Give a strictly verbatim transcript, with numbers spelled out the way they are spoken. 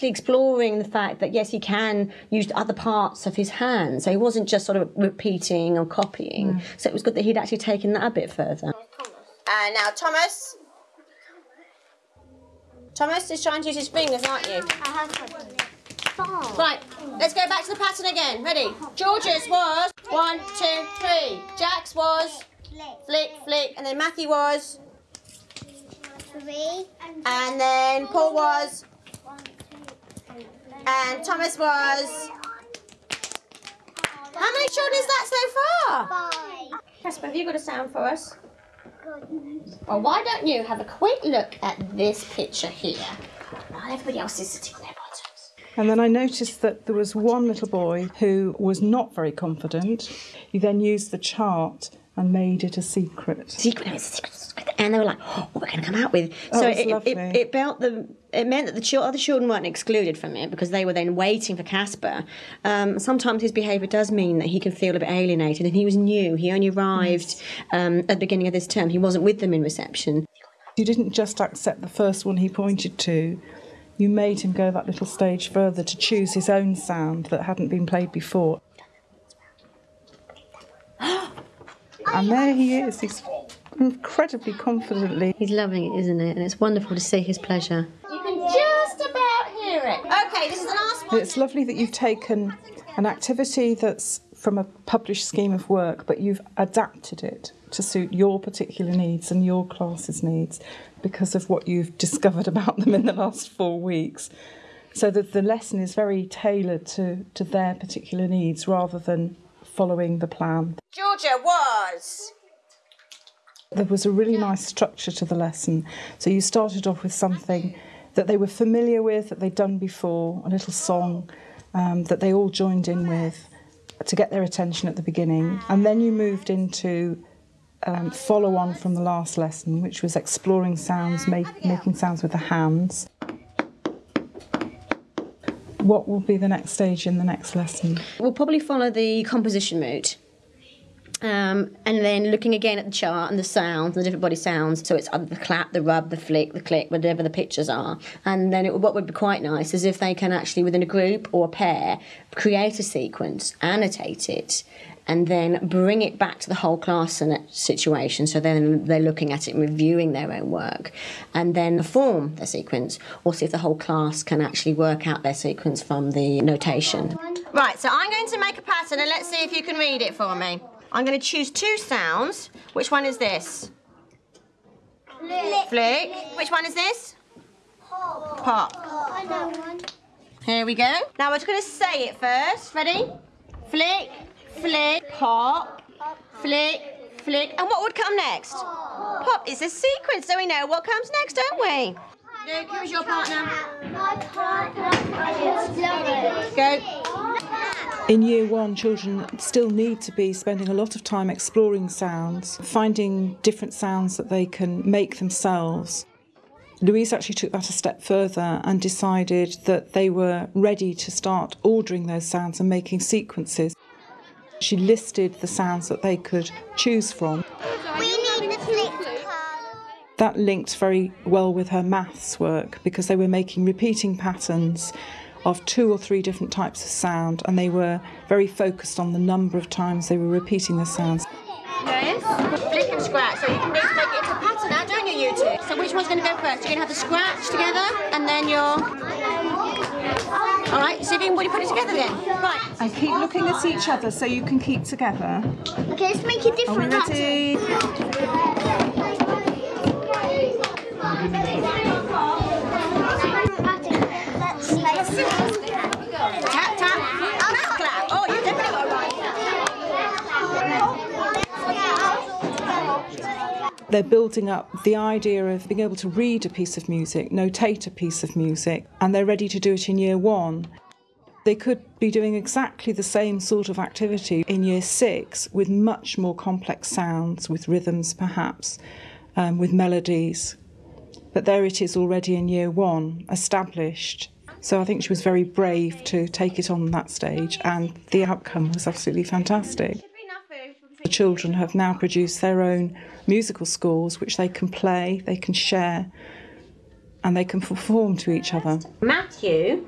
actually exploring the fact that, yes, he can use other parts of his hands. So he wasn't just sort of repeating or copying. Mm. So it was good that he'd actually taken that a bit further. And now Thomas. Thomas is trying to use his fingers, aren't you? I have Stop. Right, let's go back to the pattern again. Ready? George's was one, two, three. Jack's was flick, flick, flick. And then Matthew was three. And then Paul was One, two, three. And Thomas was. How many children is that so far? Five. Casper, have you got a sound for us? Good. Well, why don't you have a quick look at this picture here? While everybody else is sitting on their bottoms. And then I noticed that there was one little boy who was not very confident. He then used the chart and made it a secret. Secret, no, it's a secret, secret. And they were like, oh, what we're going to come out with. Oh, so it, it, it, it, felt the, it meant that the ch other children weren't excluded from it because they were then waiting for Casper. Um, sometimes his behaviour does mean that he can feel a bit alienated, and he was new. He only arrived um, at the beginning of this term. He wasn't with them in reception. You didn't just accept the first one he pointed to. You made him go that little stage further to choose his own sound that hadn't been played before. And there he is. He's incredibly confidently. He's loving it, isn't it? And it's wonderful to see his pleasure. You can just about hear it. Okay, this is the last one. It's lovely that you've taken an activity that's from a published scheme of work, but you've adapted it to suit your particular needs and your class's needs because of what you've discovered about them in the last four weeks. So that the lesson is very tailored to, to their particular needs rather than following the plan. Georgia was... There was a really nice structure to the lesson. So you started off with something that they were familiar with, that they'd done before, a little song um, that they all joined in with to get their attention at the beginning. And then you moved into um, follow on from the last lesson, which was exploring sounds, make, making sounds with the hands. What will be the next stage in the next lesson? We'll probably follow the composition route. Um, and then looking again at the chart and the sounds, the different body sounds. So it's the clap, the rub, the flick, the click, whatever the pictures are. And then it, what would be quite nice is if they can actually, within a group or a pair, create a sequence, annotate it, and then bring it back to the whole class in that situation. So then they're looking at it and reviewing their own work, and then perform their sequence, or see if the whole class can actually work out their sequence from the notation. Right, so I'm going to make a pattern, and let's see if you can read it for me. I'm going to choose two sounds. Which one is this? Flick. Flick. Which one is this? Pop. Pop. I know one. Here we go. Now we're just going to say it first. Ready? Flick, flick, pop, flick, flick. And what would come next? Pop. Pop. It's a sequence, so we know what comes next, don't we? Luke, who's your partner? My partner. Go. In year one, children still need to be spending a lot of time exploring sounds, finding different sounds that they can make themselves. Louise actually took that a step further and decided that they were ready to start ordering those sounds and making sequences. She listed the sounds that they could choose from. We need the flick card. That linked very well with her maths work because they were making repeating patterns of two or three different types of sound, and they were very focused on the number of times they were repeating the sounds. Yes. Flick and scratch. So you can need to make it into a pattern now, don't you, you two? So which one's going to go first? You're going to have the scratch together, and then you're... All right, so if you can put it together then. Right. And keep looking at each other so you can keep together. Okay, let's make a different Are we ready? Tap, tap. Oh, that's clap. Oh, you definitely got it right. They're building up the idea of being able to read a piece of music, notate a piece of music, and they're ready to do it in year one. They could be doing exactly the same sort of activity in year six with much more complex sounds, with rhythms perhaps, um, with melodies. But there it is already in year one, established. So I think she was very brave to take it on that stage, and the outcome was absolutely fantastic. The children have now produced their own musical scores, which they can play, they can share, and they can perform to each other. Matthew